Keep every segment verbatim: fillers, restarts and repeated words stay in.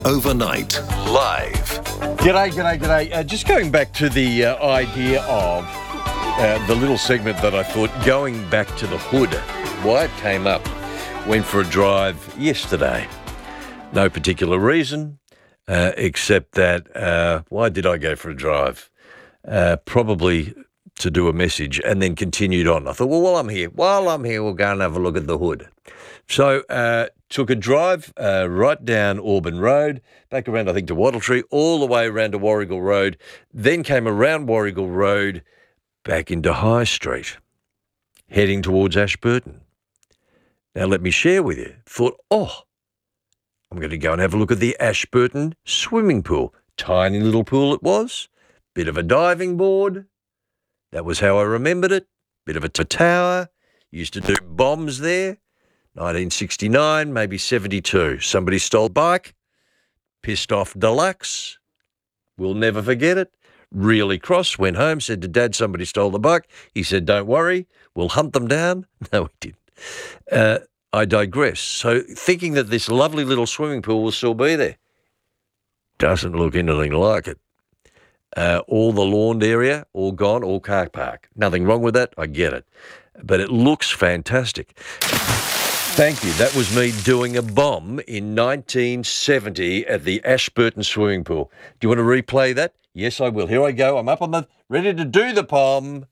Overnight, live. G'day, g'day, g'day. Uh, just going back to the uh, idea of uh, the little segment that I thought, going back to the hood, why it came up. Went for a drive yesterday. No particular reason, uh, except that, uh, why did I go for a drive? Uh, probably to do a message and then continued on. I thought, well, while I'm here, while I'm here, we'll go and have a look at the hood. So uh, took a drive uh, right down Auburn Road, back around, I think, to Wattletree, all the way around to Warrigal Road, then came around Warrigal Road, back into High Street, heading towards Ashburton. Now, let me share with you. Thought, oh, I'm going to go and have a look at the Ashburton swimming pool. Tiny little pool it was, bit of a diving board. That was how I remembered it. Bit of a t- tower. Used to do bombs there. nineteen sixty-nine, maybe seventy-two. Somebody stole a bike. Pissed off Deluxe. We'll never forget it. Really cross. Went home, said to Dad, somebody stole the bike. He said, don't worry, we'll hunt them down. No, he didn't. Uh, I digress. So thinking that this lovely little swimming pool will still be there. Doesn't look anything like it. Uh, all the lawned area, all gone, all car park. Nothing wrong with that. I get it. But it looks fantastic. Thank you. That was me doing a bomb in nineteen seventy at the Ashburton swimming pool. Do you want to replay that? Yes, I will. Here I go. I'm up on the, ready to do the bomb.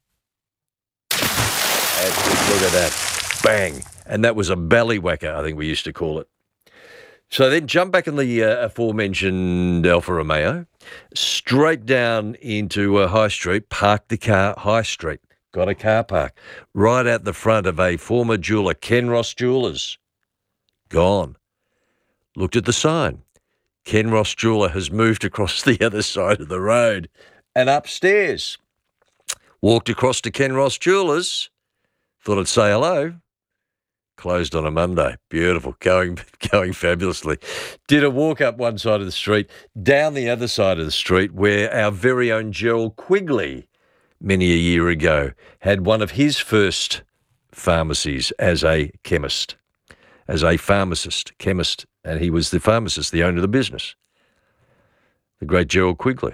That's it. Look at that. Bang. And that was a ballywhacker, I think we used to call it. So then jump back in the uh, aforementioned Alfa Romeo, straight down into uh, High Street, parked the car, High Street, got a car park, right out the front of a former jeweller, Ken Ross Jewellers. Gone. Looked at the sign. Ken Ross Jeweller has moved across the other side of the road and upstairs. Walked across to Ken Ross Jewellers, thought I'd say hello. Closed on a Monday. Beautiful. Going going fabulously. Did a walk up one side of the street, down the other side of the street, where our very own Gerald Quigley, many a year ago, had one of his first pharmacies as a chemist, as a pharmacist, chemist, and he was the pharmacist, the owner of the business, the great Gerald Quigley.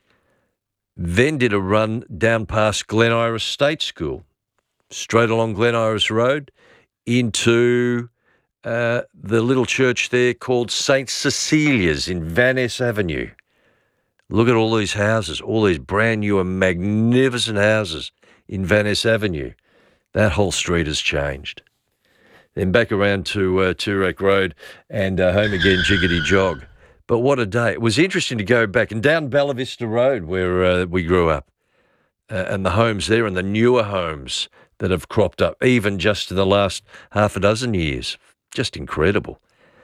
Then did a run down past Glen Iris State School, straight along Glen Iris Road, into uh, the little church there called Saint Cecilia's in Van Ness Avenue. Look at all these houses, all these brand new and magnificent houses in Van Ness Avenue. That whole street has changed. Then back around to uh, Toorak Road and uh, home again, Jiggity Jog. But what a day. It was interesting to go back and down Bella Vista Road where uh, we grew up uh, and the homes there and the newer homes that have cropped up, even just in the last half a dozen years. Just incredible.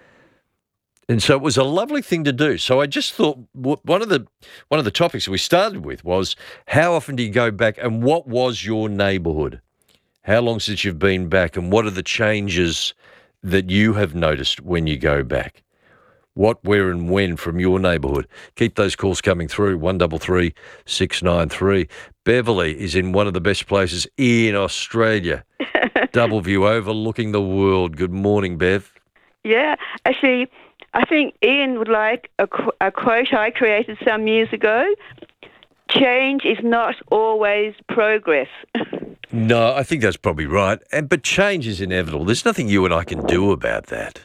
And so it was a lovely thing to do. So I just thought one of the one of the topics we started with was, how often do you go back and what was your neighbourhood? How long since you've been back and what are the changes that you have noticed when you go back? What, where and when from your neighbourhood? Keep those calls coming through, one three three, six nine three. Beverly is in one of the best places in Australia, Double View overlooking the world. Good morning, Bev. Yeah, actually, I think Ian would like a, qu- a quote I created some years ago. Change is not always progress. No, I think that's probably right. And But change is inevitable. There's nothing you and I can do about that.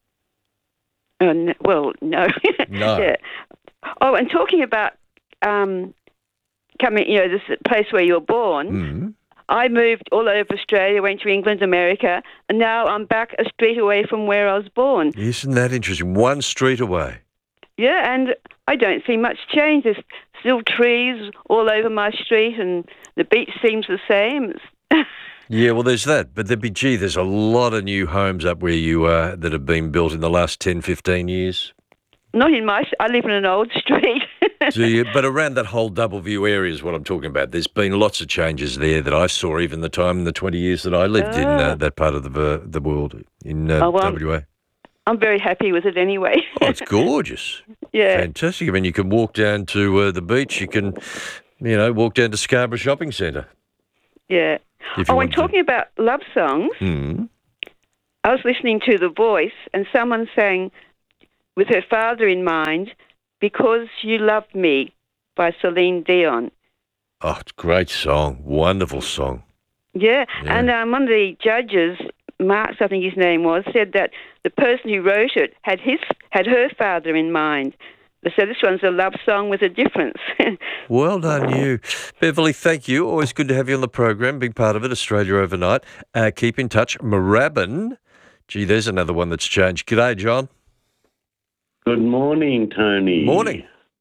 Oh, no, well, no. No. Yeah. Oh, and talking about um, coming, you know, this place where you were born, Mm-hmm. I moved all over Australia, went to England, America, and now I'm back a street away from where I was born. Isn't that interesting? One street away. Yeah, and I don't see much change. There's still trees all over my street, and the beach seems the same. Yeah, well, there's that. But there'd be, gee, there's a lot of new homes up where you are that have been built in the last ten, fifteen years. Not in my... I live in an old street. Do you? But around that whole Double View area is what I'm talking about. There's been lots of changes there that I saw even the time in the twenty years that I lived oh. in uh, that part of the uh, the world, in uh, oh, well, W A. I'm very happy with it anyway. Oh, it's gorgeous. Yeah. Fantastic. I mean, you can walk down to uh, the beach. You can, you know, walk down to Scarborough Shopping Centre. Yeah. Oh, and talking to. about love songs, mm. I was listening to The Voice and someone sang, with her father in mind, Because You Loved Me by Celine Dion. Oh, it's a great song. Wonderful song. Yeah, Yeah. and um, one of the judges, Marx, I think his name was, said that the person who wrote it had his had her father in mind. So this one's a love song with a difference. Well done, you. Beverly, thank you. Always good to have you on the program, being part of it, Australia Overnight. Uh, keep in touch. Moorabbin. Gee, there's another one that's changed. G'day, John. Good morning, Tony. Morning.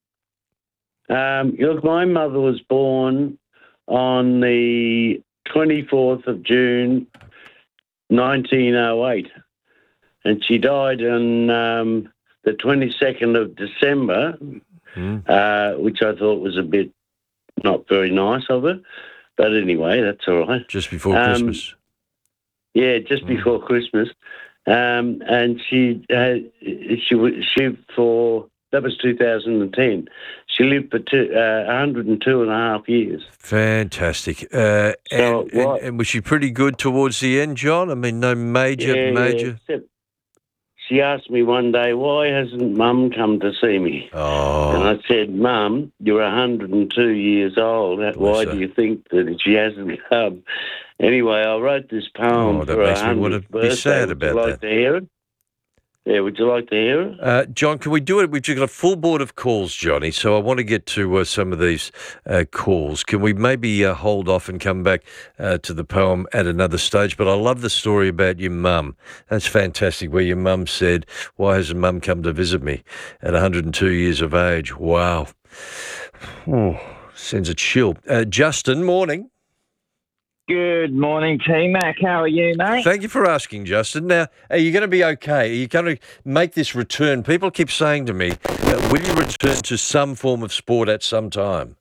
Um, look, my mother was born on the twenty-fourth of June, nineteen oh eight, and she died on um, the twenty-second of December, Mm. uh, which I thought was a bit not very nice of her. But anyway, that's all right. Just before Um, Christmas. Yeah, just Mm. before Christmas. Um, and she, uh, she, w- she for, that was two thousand ten. She lived for two, uh, one hundred two and a half years. Fantastic. Uh, So and, and, what- and was she pretty good towards the end, John? I mean, no major, Yeah, major. yeah, except she asked me one day, why hasn't Mum come to see me? And Oh, I said, Mum, you're one hundred two years old. Why her. do you think that she hasn't come? Anyway, I wrote this poem Oh, that for her makes me want to hundredth be birthday. sad Would about you like that. to hear it? Yeah, would you like to hear it? Uh, John, can we do it? We've just got a full board of calls, Johnny, so I want to get to uh, some of these uh, calls. Can we maybe uh, hold off and come back uh, to the poem at another stage? But I love the story about your mum. That's fantastic, where your mum said, why hasn't Mum come to visit me at one hundred two years of age? Wow. Oh, sends a chill. Uh, Justin, morning. Good morning, T-Mac. How are you, mate? Thank you for asking, Justin. Now, are you going to be okay? Are you going to make this return? People keep saying to me, uh, will you return to some form of sport at some time?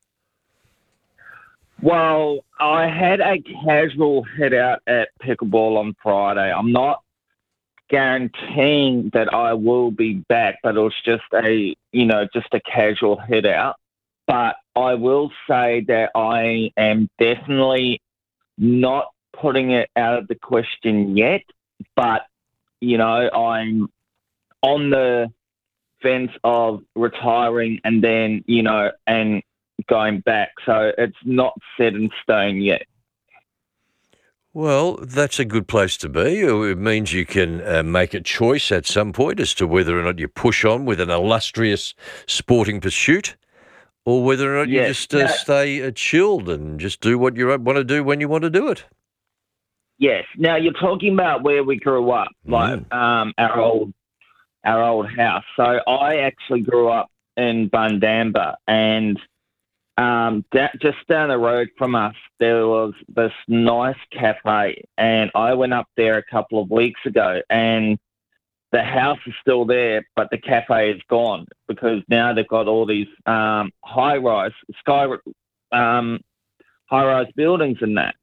Well, I had a casual hit out at pickleball on Friday. I'm not guaranteeing that I will be back, but it was just a, you know, just a casual hit out. But I will say that I am definitely not putting it out of the question yet, but, you know, I'm on the fence of retiring and then, you know, and going back. So it's not set in stone yet. Well, that's a good place to be. It means you can uh, make a choice at some point as to whether or not you push on with an illustrious sporting pursuit or whether or not you Yes. just uh, No. stay uh, chilled and just do what you want to do when you want to do it. Yes. Now you're talking about where we grew up, like um, our old our old house. So I actually grew up in Bundamba, and um, that, just down the road from us, there was this nice cafe, and I went up there a couple of weeks ago, and the house is still there, but the cafe is gone because now they've got all these um, high-rise, sky, um, high-rise buildings in that.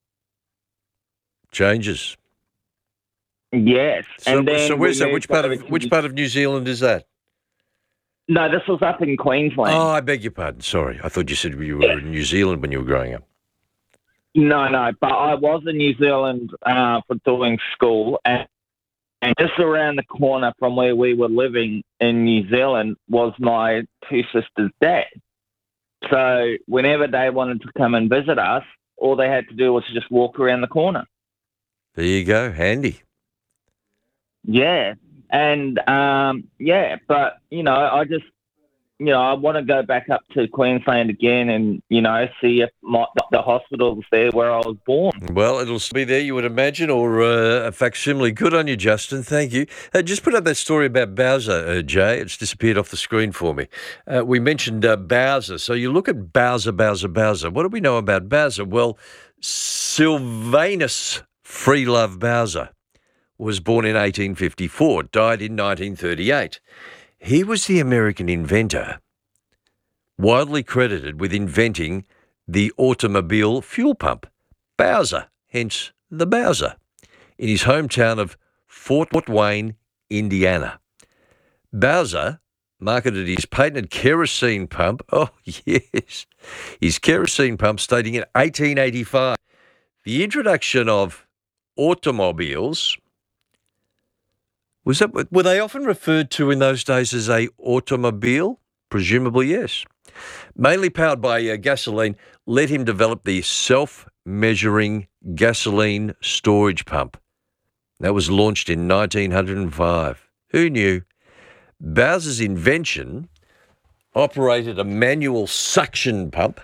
Changes. Yes. So, and then so where's we that? Which moved part over of to which the- part of New Zealand is that? No, this was up in Queensland. Oh, I beg your pardon. Sorry, I thought you said you were in New Zealand when you were growing up. No, no, but I was in New Zealand uh, for doing school, and, and just around the corner from where we were living in New Zealand was my two sisters' dad. So whenever they wanted to come and visit us, all they had to do was just walk around the corner. There you go, handy. Yeah, and um, yeah, but you know, I just, you know, I want to go back up to Queensland again, and you know, see if my, the hospital's there where I was born. Well, it'll be there, you would imagine, or uh, a facsimile. Good on you, Justin. Thank you. Uh, just put up that story about Bowser, uh, Jay. It's disappeared off the screen for me. Uh, we mentioned uh, Bowser. So you look at Bowser, Bowser, Bowser. What do we know about Bowser? Well, Sylvanus Freelove Bowser was born in eighteen fifty-four, died in nineteen thirty-eight. He was the American inventor, widely credited with inventing the automobile fuel pump, Bowser, hence the Bowser, in his hometown of Fort Wayne, Indiana. Bowser marketed his patented kerosene pump, oh yes, his kerosene pump stating in eighteen eighty-five, the introduction of automobiles Was that were they often referred to in those days as a automobile? Presumably, yes. Mainly powered by uh, gasoline, let him develop the self-measuring gasoline storage pump. That was launched in nineteen oh five. Who knew? Bowser's invention operated a manual suction pump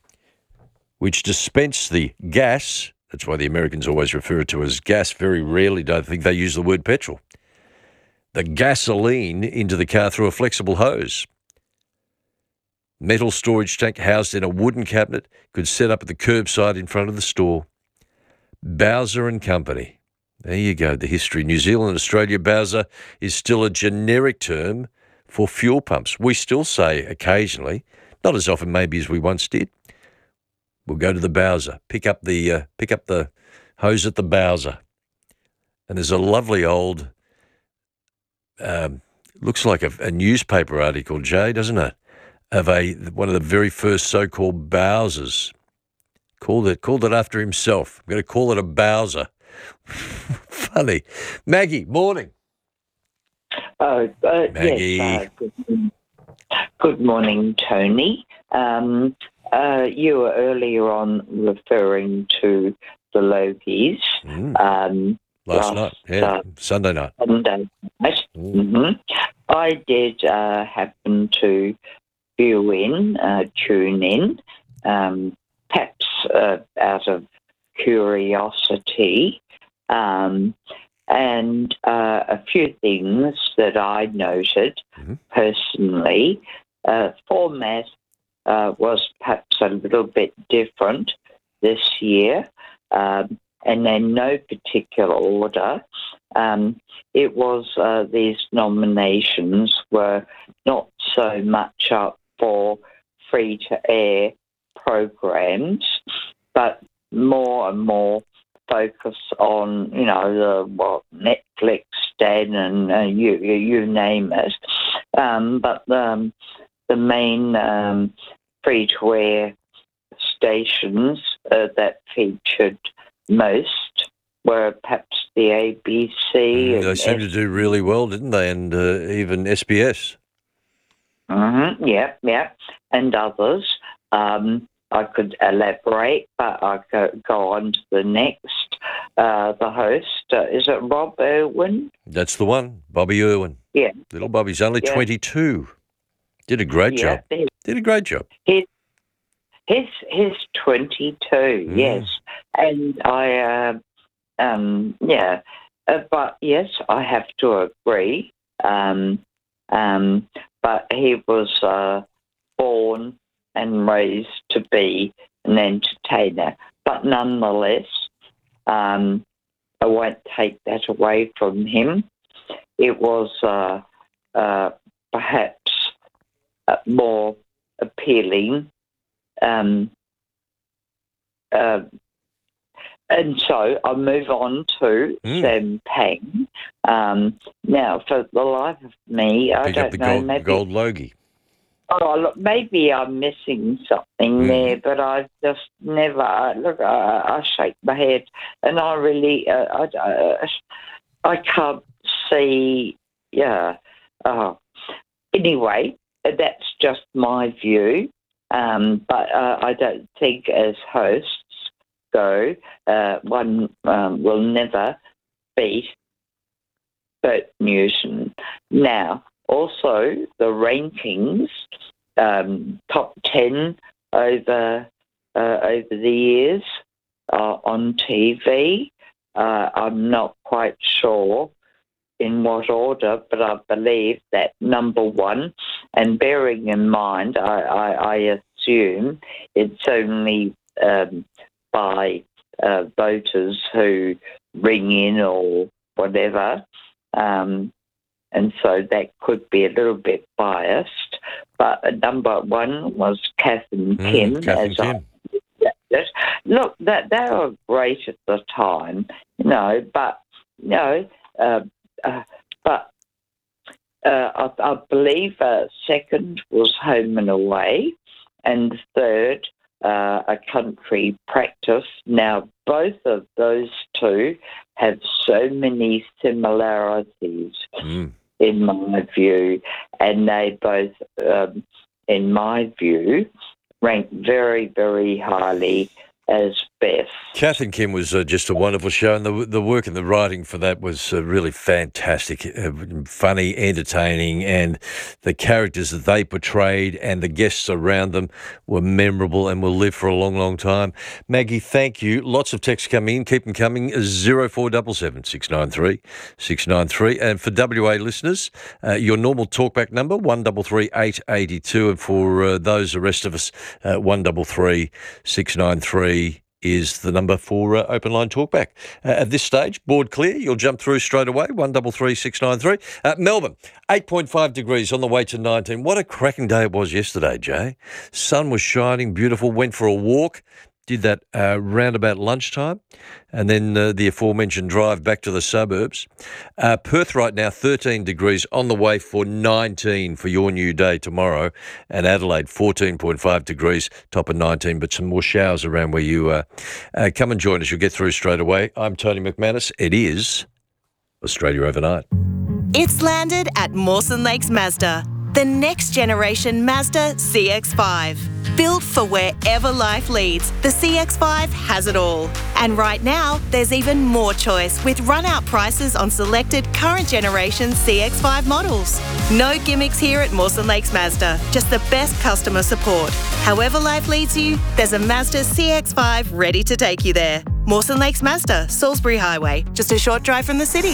which dispensed the gas. That's why the Americans always refer to it as gas. Very rarely don't think they use the word petrol. The gasoline into the car through a flexible hose. Metal storage tank housed in a wooden cabinet could set up at the curbside in front of the store. Bowser and Company. There you go, the history. New Zealand and Australia, Bowser is still a generic term for fuel pumps. We still say occasionally, not as often maybe as we once did, we'll go to the Bowser, pick up the uh, pick up the hose at the Bowser. And there's a lovely old, um, looks like a, a newspaper article, Jay, doesn't it, of a one of the very first so-called Bowsers. Called it, called it after himself. I'm going to call it a Bowser. Funny. Maggie, morning. Oh, uh, Maggie. yes. Uh, good, good morning, Tony. Um, uh, you were earlier on referring to the Logies. Mm. Um, Last, last night, yeah, uh, Sunday night. Sunday night. Mm. Mm-hmm. I did uh, happen to view in, uh, tune in, um, perhaps uh, out of curiosity. Um, and uh, a few things that I noted mm-hmm. personally. Uh, format uh, was perhaps a little bit different this year, um, and in no particular order. Um, it was uh, these nominations were not so much up for free-to-air programs, but more and more focus on, you know, the what Netflix, Dan, and uh, you, you you name it. Um, but um, the main um, free-to-air stations uh, that featured most were perhaps the A B C. Mm, and they seemed S- to do really well, didn't they? And uh, even S B S. Mm-hmm, yeah, yeah, and others. Um, I could elaborate, but I could go on to the next. Uh, the host, uh, is it Rob Irwin? That's the one, Bobby Irwin. Yeah. Little Bobby's only Yeah. twenty-two. Did a great Yeah, job. Did a great job. His, his, his twenty-two, Mm. yes. And I, uh, um, yeah, uh, but yes, I have to agree. Um, um, but he was uh, born and raised to be an entertainer. But nonetheless, um, I won't take that away from him. It was uh, uh, perhaps uh, more appealing. Um, uh, and so I move on to Mm. Sam Pang. Um, now, for the life of me, I Pick don't up the know, gold, maybe... gold Logie. Oh, look, maybe I'm missing something Mm. there, but I just never look. I, I shake my head, and I really, uh, I, I, I can't see. Yeah. Uh, anyway, that's just my view. Um, but uh, I don't think, as hosts go, uh, one um, will never beat Bert Newton. Now, also the rankings. Um, top ten over uh, over the years uh, on T V. Uh, I'm not quite sure in what order, but I believe that number one, and bearing in mind, I, I, I assume it's only um, by uh, voters who ring in or whatever, um, and so that could be a little bit biased. But uh, number one was Kath and Mm, Kim. Kath and as Kim. I, look, that they were great at the time, you know. But you know, uh, uh, but uh, I, I believe uh, second was Home and Away, and third uh, a country practice. Now, both of those two have so many similarities, Mm. in my view, and they both, um, in my view, rank very, very highly as best. Kath and Kim was uh, just a wonderful show, and the the work and the writing for that was uh, really fantastic, uh, funny, entertaining, and the characters that they portrayed and the guests around them were memorable and will live for a long, long time. Maggie, thank you. Lots of texts coming in. Keep them coming. zero four seven seven, six nine three, six nine three. And for W A listeners, uh, your normal talkback number, one three three, eight eight two. And for uh, those, the rest of us, uh, one three three, six nine three. Is the number for uh, open line talkback. Uh, at this stage, board clear. You'll jump through straight away. one three three, six nine three. Uh, Melbourne, eight point five degrees on the way to nineteen. What a cracking day it was yesterday, Jay. Sun was shining, beautiful. Went for a walk. Did that uh, round about lunchtime, and then uh, the aforementioned drive back to the suburbs. Uh, Perth right now, thirteen degrees, on the way for nineteen for your new day tomorrow, and Adelaide, fourteen point five degrees, top of nineteen, but some more showers around where you are. Uh, come and join us. You'll get through straight away. I'm Tony McManus. It is Australia Overnight. It's landed at Mawson Lakes Mazda, the next generation Mazda C X five. Built for wherever life leads, the C X five has it all. And right now, there's even more choice with run-out prices on selected current generation C X five models. No gimmicks here at Mawson Lakes Mazda, just the best customer support. However life leads you, there's a Mazda C X five ready to take you there. Mawson Lakes Mazda, Salisbury Highway, just a short drive from the city.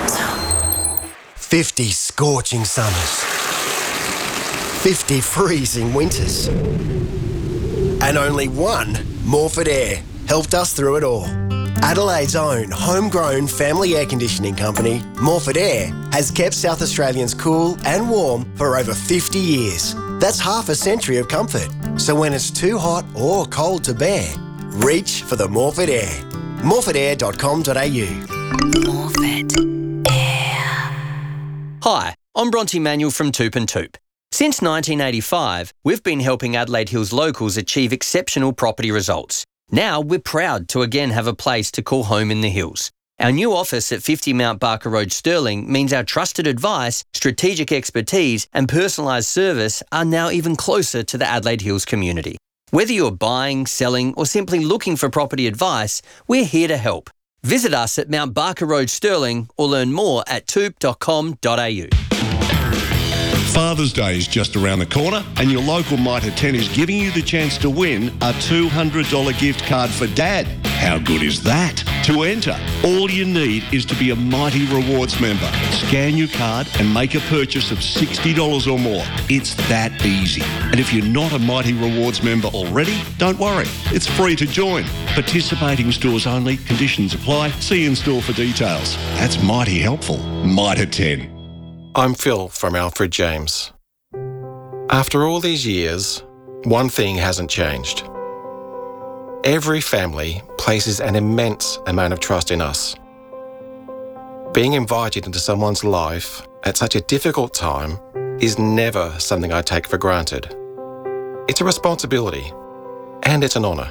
fifty scorching summers. fifty freezing winters. And only one Morford Air helped us through it all. Adelaide's own homegrown family air conditioning company, Morford Air, has kept South Australians cool and warm for over fifty years. That's half a century of comfort. So when it's too hot or cold to bear, reach for the Morford Air. morford air dot com dot a u. Morford Air. Hi, I'm Bronte Manuel from Toop and Toop. Since nineteen eighty-five, we've been helping Adelaide Hills locals achieve exceptional property results. Now we're proud to again have a place to call home in the hills. Our new office at fifty Mount Barker Road, Stirling, means our trusted advice, strategic expertise and personalised service are now even closer to the Adelaide Hills community. Whether you're buying, selling or simply looking for property advice, we're here to help. Visit us at Mount Barker Road, Stirling, or learn more at toop dot com dot a u. Father's Day is just around the corner and your local Mitre ten is giving you the chance to win a two hundred dollars gift card for Dad. How good is that? To enter, all you need is to be a Mighty Rewards member. Scan your card and make a purchase of sixty dollars or more. It's that easy. And if you're not a Mighty Rewards member already, don't worry. It's free to join. Participating stores only. Conditions apply. See in store for details. That's mighty helpful. Mitre ten. I'm Phil from Alfred James. After all these years, one thing hasn't changed. Every family places an immense amount of trust in us. Being invited into someone's life at such a difficult time is never something I take for granted. It's a responsibility, and it's an honour.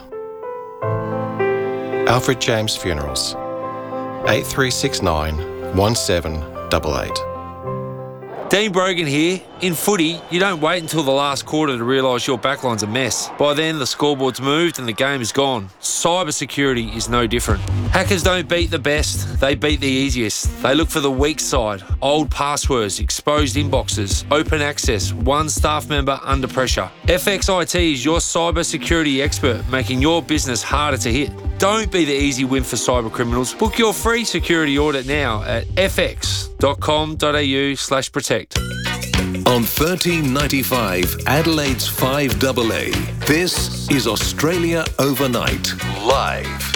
Alfred James Funerals, eight three six nine, one seven eight eight. Dean Brogan here. In footy, you don't wait until the last quarter to realise your backline's a mess. By then, the scoreboard's moved and the game is gone. Cyber security is no different. Hackers don't beat the best, they beat the easiest. They look for the weak side, old passwords, exposed inboxes, open access, one staff member under pressure. F X I T is your cyber security expert, making your business harder to hit. Don't be the easy win for cyber criminals. Book your free security audit now at f x dot com dot a u slash protect. On thirteen ninety-five, Adelaide's five A A, this is Australia Overnight, live.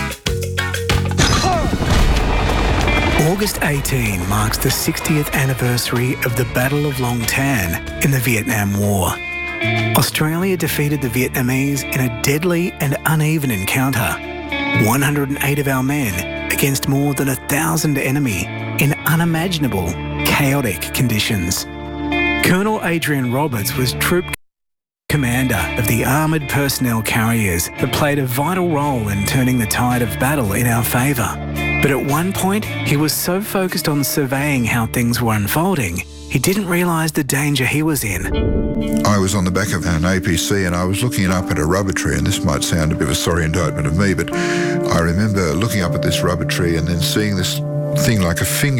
August eighteenth marks the sixtieth anniversary of the Battle of Long Tan in the Vietnam War. Australia defeated the Vietnamese in a deadly and uneven encounter. one hundred eight of our men against more than a thousand enemy in unimaginable, chaotic conditions. Colonel Adrian Roberts was Troop commander of the armoured personnel carriers that played a vital role in turning the tide of battle in our favour. But at one point, he was so focused on surveying how things were unfolding, he didn't realise the danger he was in. I was on the back of an A P C and I was looking up at a rubber tree, and this might sound a bit of a sorry indictment of me, but I remember looking up at this rubber tree and then seeing this thing like a finger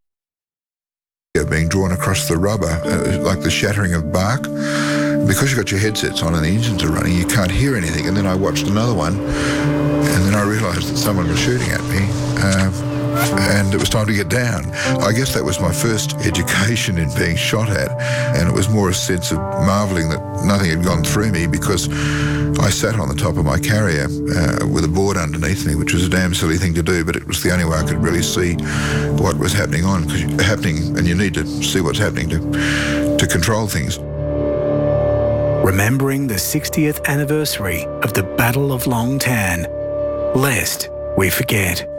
being drawn across the rubber, uh, like the shattering of bark. Because you've got your headsets on and the engines are running, you can't hear anything. And then I watched another one, and then I realised that someone was shooting at me, uh, and it was time to get down. I guess that was my first education in being shot at, and it was more a sense of marvelling that nothing had gone through me, because I sat on the top of my carrier uh, with a board underneath me, which was a damn silly thing to do, but it was the only way I could really see what was happening on, cause happening, and you need to see what's happening to, to control things. Remembering the sixtieth anniversary of the Battle of Long Tan, lest we forget.